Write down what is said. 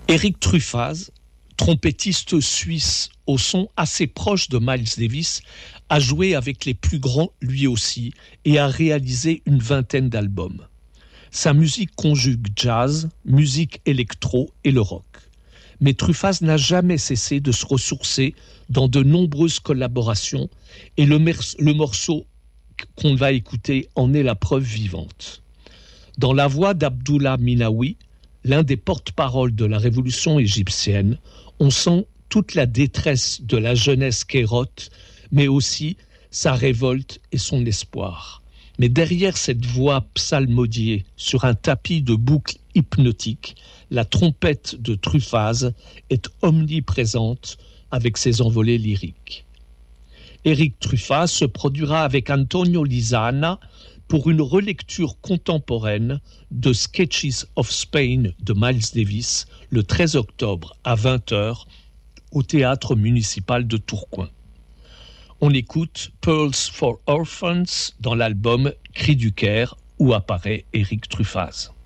Eric Truffaz, trompettiste suisse au son assez proche de Miles Davis, a joué avec les plus grands lui aussi et a réalisé une vingtaine d'albums. Sa musique conjugue jazz, musique électro et le rock. Mais Truffaz n'a jamais cessé de se ressourcer dans de nombreuses collaborations et le morceau qu'on va écouter en est la preuve vivante. Dans la voix d'Abdullah Minawi, l'un des porte-paroles de la révolution égyptienne, on sent toute la détresse de la jeunesse kérote, mais aussi sa révolte et son espoir. Mais derrière cette voix psalmodiée, sur un tapis de boucles hypnotiques, la trompette de Truffaz est omniprésente avec ses envolées lyriques. Eric Truffaz se produira avec Antonio Lizana pour une relecture contemporaine de Sketches of Spain de Miles Davis le 13 octobre à 20h au Théâtre municipal de Tourcoing. On écoute Pearls for Orphans dans l'album Cris du Caire où apparaît Eric Truffaz.